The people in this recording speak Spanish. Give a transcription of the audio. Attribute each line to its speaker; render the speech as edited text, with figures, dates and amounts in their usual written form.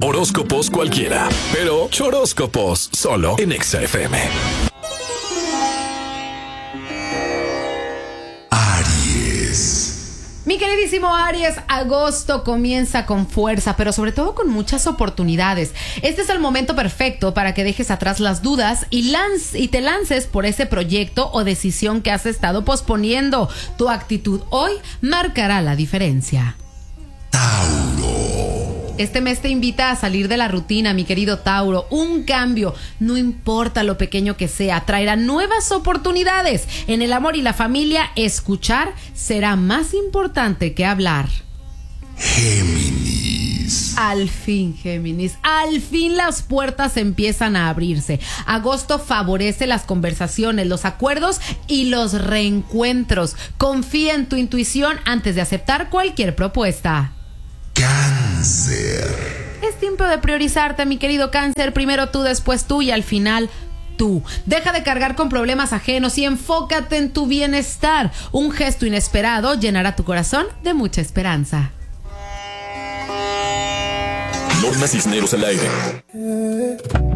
Speaker 1: Horóscopos cualquiera, pero choróscopos solo en Exa FM.
Speaker 2: Mi queridísimo Aries, agosto comienza con fuerza, pero sobre todo con muchas oportunidades. Este es el momento perfecto para que dejes atrás las dudas y te lances por ese proyecto o decisión que has estado posponiendo. Tu actitud hoy marcará la diferencia. Este mes te invita a salir de la rutina, mi querido Tauro. Un cambio, no importa lo pequeño que sea, traerá nuevas oportunidades. En el amor y la familia, escuchar será más importante que hablar.
Speaker 3: Géminis.
Speaker 2: Al fin, Géminis, al fin las puertas empiezan a abrirse. Agosto favorece las conversaciones, los acuerdos y los reencuentros. Confía en tu intuición antes de aceptar cualquier propuesta.
Speaker 3: Cáncer.
Speaker 2: Es tiempo de priorizarte, mi querido Cáncer. Primero tú, después tú y al final tú. Deja de cargar con problemas ajenos y enfócate en tu bienestar. Un gesto inesperado llenará tu corazón de mucha esperanza.
Speaker 1: Norma Cisneros al aire.